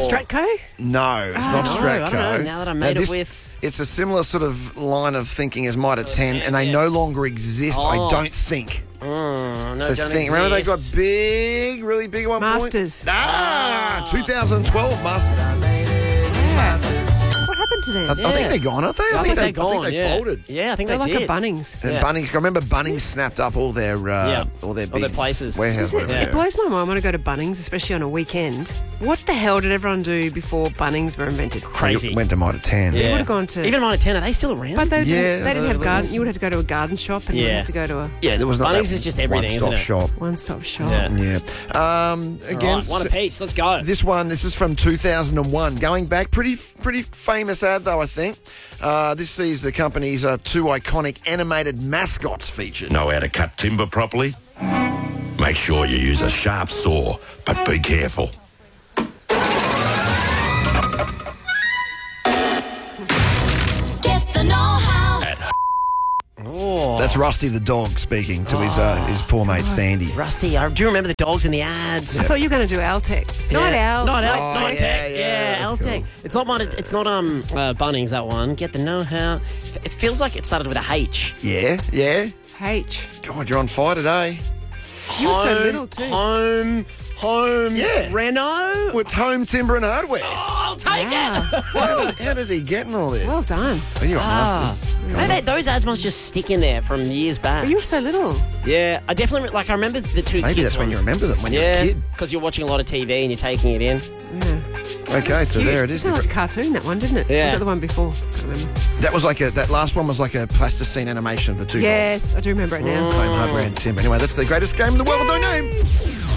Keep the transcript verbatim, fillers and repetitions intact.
Stratco? No, it's Oh, not no, Stratco. I don't know, now that I made it this- with- It's a similar sort of line of thinking as Mitre ten, and they yeah. no longer exist, I Oh. don't think. Mm, no, It's a don't thing. Remember they got exist. big, really big at one Masters. point? Ah, twenty twelve Masters. Yeah. What happened to them? I, I think they're gone, aren't they? I, I think, think they, they're gone. I think they yeah. folded. Yeah, I think They're they like did. a Bunnings. And Yeah. Bunnings, I remember Bunnings snapped up all their, uh, Yeah. all their big All their places. warehouse. Does it, whatever. it blows my mind when I go to Bunnings, especially on a weekend. What the hell did everyone do before Bunnings were invented? Crazy. Went to Mitre ten. Yeah. You would have gone to... Even Mitre ten, are they still around? But they, Yeah, didn't, they didn't have uh, garden. You would have to go to a garden shop and you would Yeah. have to go to a Yeah, there was not Bunnings that is just everything, one-stop isn't it? shop. one-stop shop. Yeah. Yeah. Um, again, Right, one s- apiece. Let's go. This one, this is from two thousand one. Going back, pretty pretty famous ad though, I think. Uh, this sees the company's uh, two iconic animated mascots featured. Know how to cut timber properly? Make sure you use a sharp saw, but be careful. Get the know-how. At Oh, That's Rusty the dog speaking to his uh, his poor mate Sandy. Rusty. I do remember the dogs in the ads. I thought you were going to do Altec. Not Al. Not Al. Oh, Altec. yeah, Yeah, yeah, that's Altec. cool. It's not one. It's not um uh, Bunnings. That one. Get the know-how. It feels like it started with a H. Yeah, yeah. H. God, you're on fire today. You were so Home- little too. Home. Home. Yeah. Renault. Well, it's home timber and hardware. I'll take Wow. it. How, how does he get in all this? Well done. Are you a Ah. masters? Maybe they- those ads must just stick in there from years back. But you were so little. Yeah, I definitely like. I remember the two. Maybe kids that's when one. you remember them when Yeah, you're a kid. because you're watching a lot of T V and you're taking it in. Yeah. Okay, so Cute. there it is. It's like a cartoon, that one, didn't it? Yeah. Was that the one before? I can't remember. That was like a that last one was like a plasticine animation of the two dogs. Yes, I do remember it now. Home hardware and timber. Anyway, that's the greatest game in the world with no name.